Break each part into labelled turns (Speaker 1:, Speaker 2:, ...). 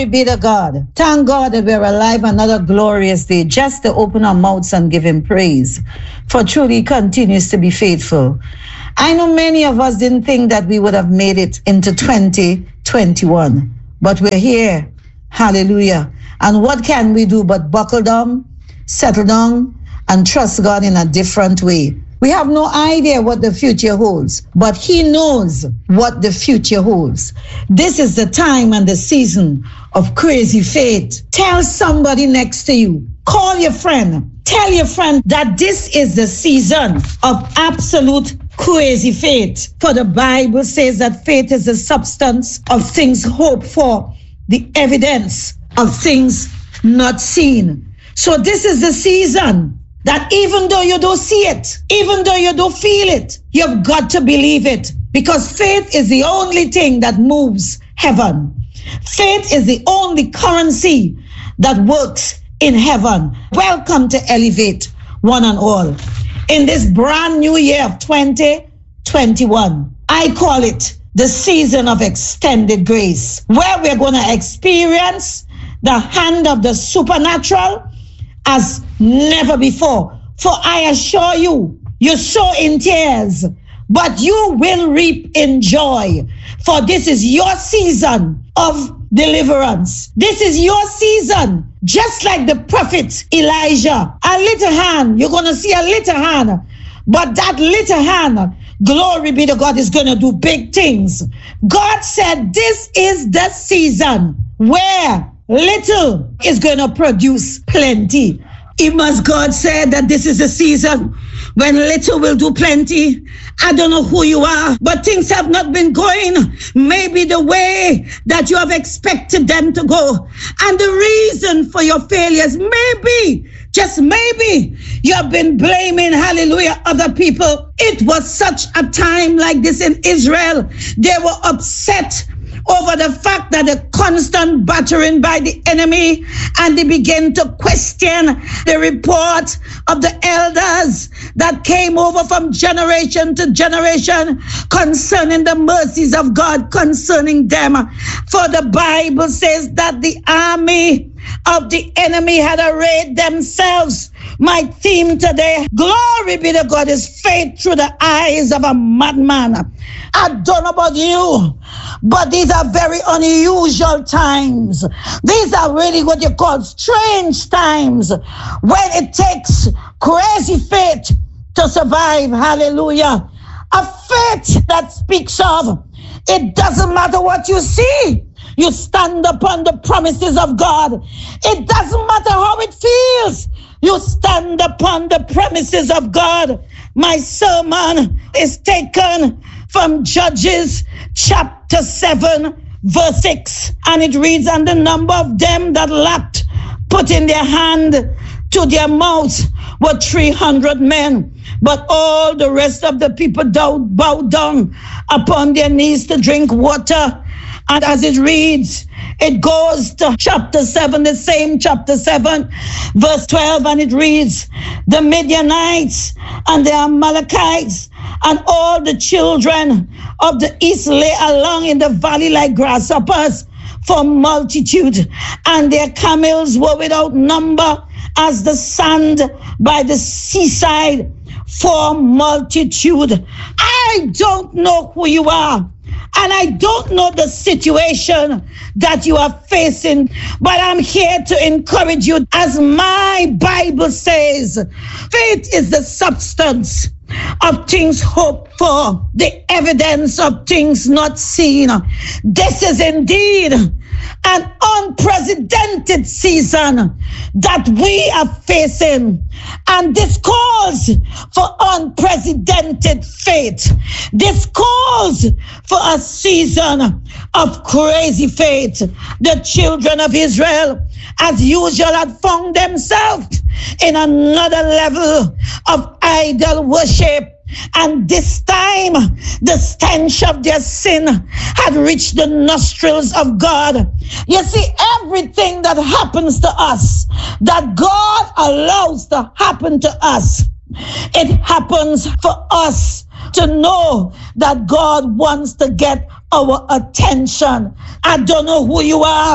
Speaker 1: Glory be to God. Thank God that we're alive another glorious day just to open our mouths and give him praise. For truly he continues to be faithful. I know many of us didn't think that we would have made it into 2021, but we're here. Hallelujah. And what can we do but buckle down, settle down, and trust God in a different way? We have no idea what the future holds, but he knows what the future holds. This is the time and the season of crazy faith. Tell somebody next to you. Call your friend. Tell your friend that this is the season of absolute crazy faith. For the Bible says that faith is the substance of things hoped for, the evidence of things not seen. So this is the season that even though you don't see it, even though you don't feel it, you've got to believe it, because faith is the only thing that moves heaven. Faith is the only currency that works in heaven. Welcome to Elevate, one and all. In this brand new year of 2021, I call it the season of extended grace, where we're going to experience the hand of the supernatural as never before. For I assure you, you sow in tears, but you will reap in joy. For this is your season of deliverance. This is your season. Just like the prophet Elijah, a little hand, you're going to see a little hand, but that little hand, glory be to God, is going to do big things. God said this is the season where little is going to produce plenty. Even as God said that this is the season when little will do plenty. I don't know who you are, but things have not been going maybe the way that you have expected them to go. And the reason for your failures, maybe, just maybe, you have been blaming, hallelujah, other people. It was such a time like this in Israel. They were upset over the fact that the constant battering by the enemy, and they began to question the report of the elders that came over from generation to generation concerning the mercies of God concerning them. For the Bible says that the army of the enemy had arrayed themselves. My theme today, glory be to God, is faith through the eyes of a madman. I don't know about you, but these are very unusual times. These are really what you call strange times, when it takes crazy faith to survive. Hallelujah. A faith that speaks of, it doesn't matter what you see. You stand upon the promises of God. It doesn't matter how it feels. You stand upon the promises of God. My sermon is taken from Judges chapter 7, verse 6. And it reads, and the number of them that lapped, put in their hand to their mouths, were 300 men. But all the rest of the people bowed down upon their knees to drink water. And as it reads, it goes to chapter 7, the same chapter 7, verse 12, and it reads, the Midianites and the Amalekites and all the children of the east lay along in the valley like grasshoppers for multitude, and their camels were without number as the sand by the seaside for multitude. I don't know who you are, and I don't know the situation that you are facing, but I'm here to encourage you. As my Bible says, faith is the substance of things hoped for, the evidence of things not seen. This is indeed an unprecedented season that we are facing, and this calls for unprecedented faith. This calls for a season of crazy faith. The children of Israel, as usual, had found themselves in another level of idol worship. And this time, the stench of their sin had reached the nostrils of God. You see, everything that happens to us, that God allows to happen to us, it happens for us to know that God wants to get our attention. I don't know who you are,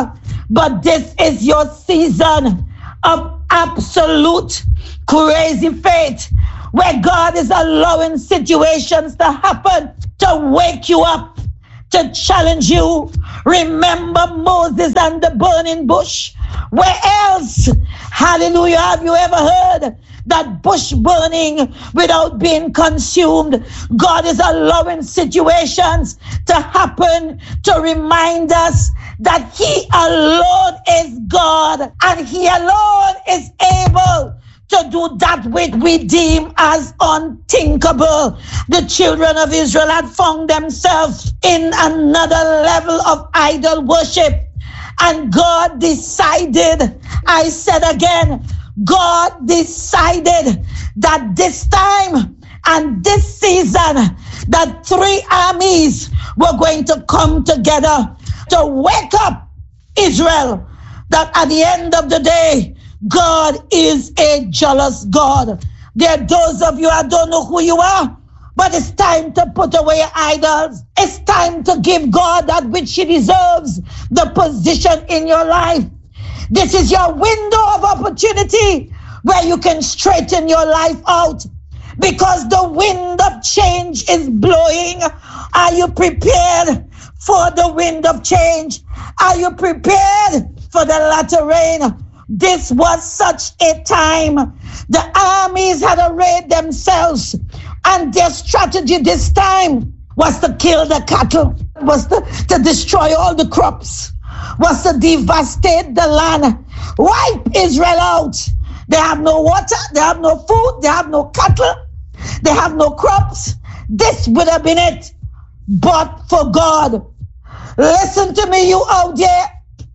Speaker 1: But this is your season of absolute crazy faith, where God is allowing situations to happen to wake you up, to challenge you. Remember Moses and the burning bush. Where else, hallelujah, have you ever heard that bush burning without being consumed? God is allowing situations to happen to remind us that He alone is God, and He alone is able to do that which we deem as unthinkable. The children of Israel had found themselves in another level of idol worship. And God decided, I said again, God decided that this time and this season, that three armies were going to come together to wake up Israel, that at the end of the day, God is a jealous God. There are those of you, I don't know who you are, but it's time to put away idols. It's time to give God that which He deserves, the position in your life. This is your window of opportunity where you can straighten your life out, because the wind of change is blowing. Are you prepared for the wind of change? Are you prepared for the latter rain? This was such a time. The armies had arrayed themselves, and their strategy this time was to kill the cattle, was to destroy all the crops, was to devastate the land, wipe Israel out. They have no water, they have no food, they have no cattle, they have no crops. This would have been it, but for God. Listen to me, you out there.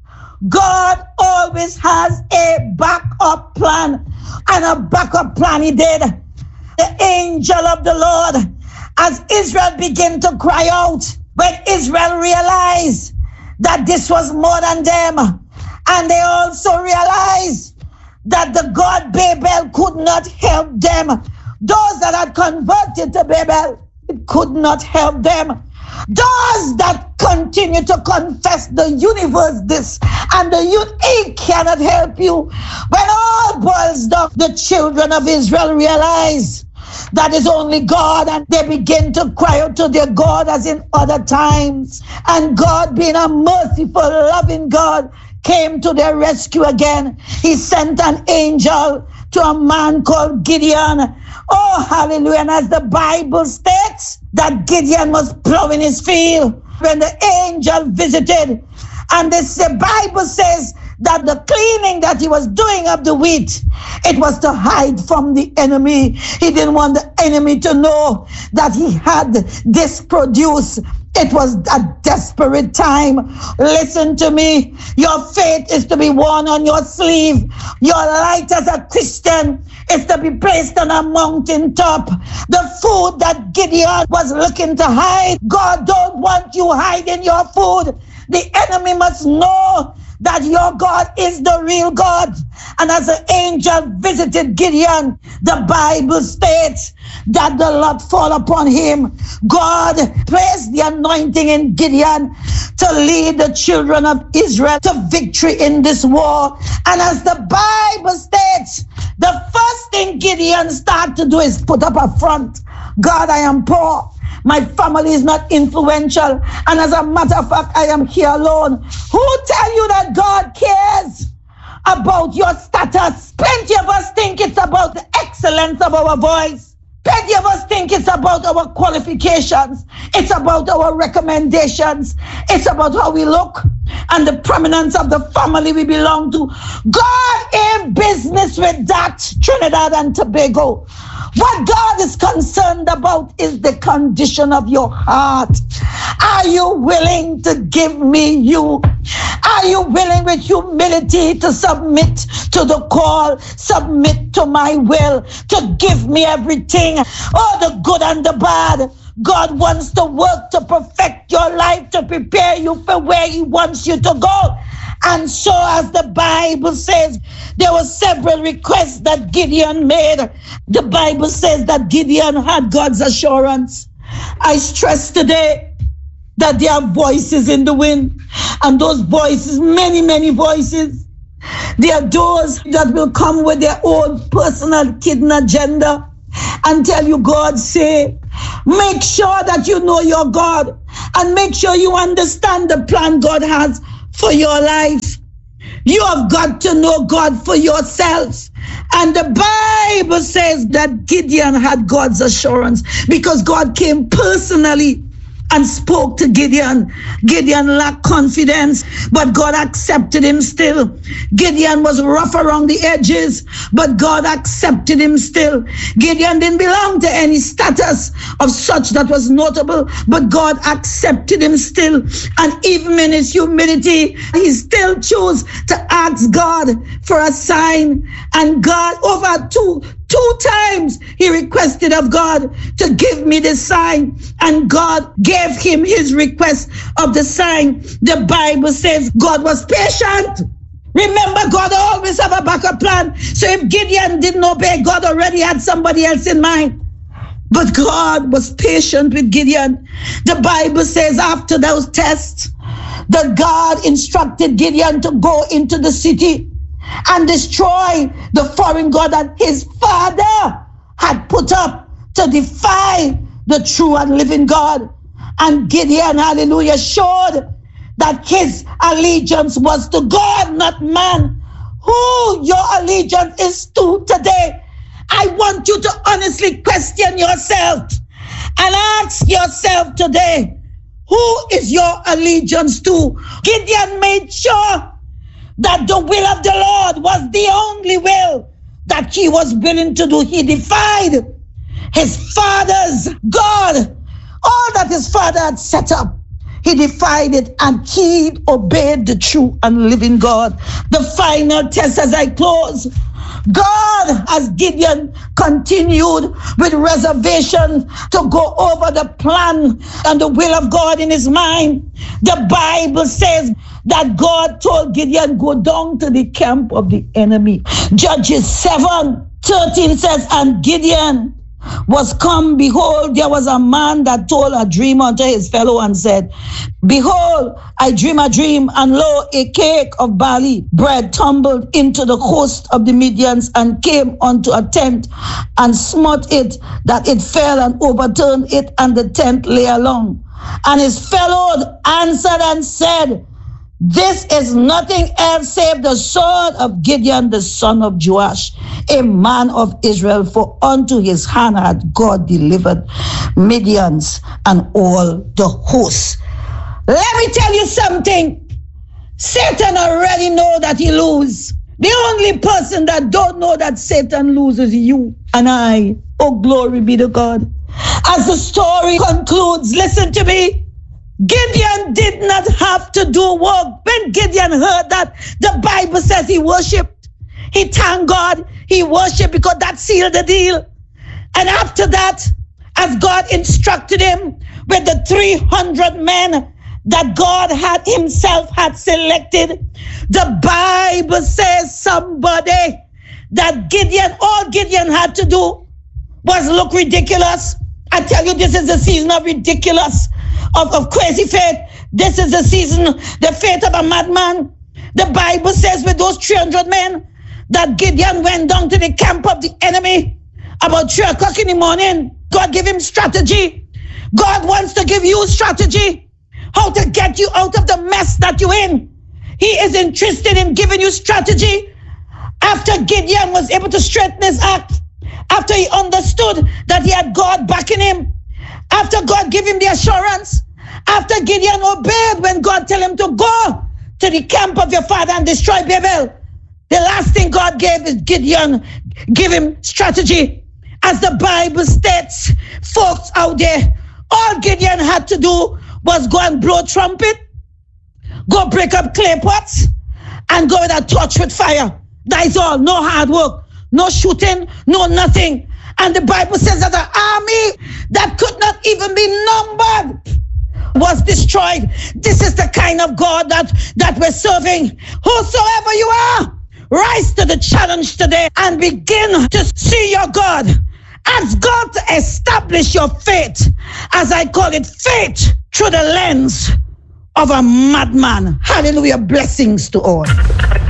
Speaker 1: God always has a backup plan, and a backup plan He did. The angel of the Lord, as Israel began to cry out, when Israel realized that this was more than them, and they also realized that the God Babel could not help them. Those that had converted to Babel, it could not help them. Those that continue to confess the universe this and it cannot help you. When all boils down, the children of Israel realize that is only God, and they begin to cry out to their God as in other times. And God, being a merciful, loving God, came to their rescue again. He sent an angel to a man called Gideon. Oh, hallelujah. And as the Bible states, that Gideon was plowing his field when the angel visited. And the Bible says that the cleaning that he was doing of the wheat, it was to hide from the enemy. He didn't want the enemy to know that he had this produce. It was a desperate time. Listen to me. Your faith is to be worn on your sleeve. Your light as a Christian is to be placed on a mountain top. The food that Gideon was looking to hide, God don't want you hiding your food. The enemy must know that your God is the real God. And as the angel visited Gideon, the Bible states that the Lord fall upon him. God placed the anointing in Gideon to lead the children of Israel to victory in this war. And as the Bible states, the first thing Gideon started to do is put up a front. God, I am poor. My family is not influential. And as a matter of fact, I am here alone. Who tell you that God cares about your status? Plenty of us think it's about the excellence of our voice. Plenty of us think it's about our qualifications. It's about our recommendations. It's about how we look and the prominence of the family we belong to. God ain't business with that, Trinidad and Tobago. What God is concerned about is the condition of your heart. Are you willing to give me you? Are you willing with humility to submit to the call, submit to my will, to give me everything, oh, the good and the bad? God wants to work to perfect your life, to prepare you for where He wants you to go. And so, as the Bible says, there were several requests that Gideon made. The Bible says that Gideon had God's assurance. I stress today that there are voices in the wind. And those voices, many, many voices, they are those that will come with their own personal hidden agenda and tell you God say, make sure that you know your God and make sure you understand the plan God has for your life. You have got to know God for yourself. And the Bible says that Gideon had God's assurance because God came personally and spoke to Gideon. Gideon lacked confidence, but God accepted him still. Gideon was rough around the edges, but God accepted him still. Gideon didn't belong to any status of such that was notable, but God accepted him still. And even in his humility, he still chose to ask God for a sign. And God, over two times, he requested of God to give me the sign, and God gave him his request of the sign. The Bible says God was patient. Remember, God always have a backup plan. So if Gideon didn't obey, God already had somebody else in mind. But God was patient with Gideon. The Bible says after those tests, that God instructed Gideon to go into the city and destroy the foreign god that his father had put up to defy the true and living God. And Gideon, hallelujah, showed that his allegiance was to God, not man. Who your allegiance is to today, I want you to honestly question yourself and ask yourself today, who is your allegiance to? Gideon made sure that the will of the Lord was the only will that he was willing to do. He defied his father's God, all that his father had set up. He defied it and he obeyed the true and living God. The final test as I close, God, as Gideon continued with reservation to go over the plan and the will of God in his mind, the Bible says that God told Gideon, go down to the camp of the enemy. Judges 7:13 says, and Gideon was come, behold, there was a man that told a dream unto his fellow and said, behold, I dream a dream, and lo, a cake of barley bread tumbled into the host of the Midians and came unto a tent and smote it, that it fell and overturned it, and the tent lay along. And his fellow answered and said, this is nothing else save the sword of Gideon, the son of Joash, a man of Israel, for unto his hand had God delivered Midians and all the hosts. Let me tell you something. Satan already know that he loses. The only person that don't know that Satan loses, you and I. Oh, glory be to God. As the story concludes, listen to me. Gideon did not have to do work. When Gideon heard that, the Bible says he worshiped. He thanked God. He worshiped because that sealed the deal. And after that, as God instructed him with the 300 men that God had himself had selected, the Bible says somebody that Gideon, all Gideon had to do was look ridiculous. I tell you, this is the season of ridiculous. Of crazy faith. This is the season, the faith of a madman. The Bible says with those 300 men that Gideon went down to the camp of the enemy about 3 o'clock in the morning. God gave him strategy. God wants to give you strategy. How to get you out of the mess that you're in. He is interested in giving you strategy. After Gideon was able to straighten his act, after he understood that he had God backing him, after God gave him the assurance, after Gideon obeyed when God told him to go to the camp of your father and destroy Babel, the last thing God gave is Gideon, give him strategy. As the Bible states, folks out there, all Gideon had to do was go and blow trumpet, go break up clay pots, and go with a torch with fire. That is all. No hard work, no shooting, no nothing. And the Bible says that the army that could not even be numbered was destroyed. This is the kind of God that we're serving. Whosoever you are, rise to the challenge today and begin to see your God. Ask God to establish your faith, as I call it, faith through the lens of a madman. Hallelujah. Blessings to all.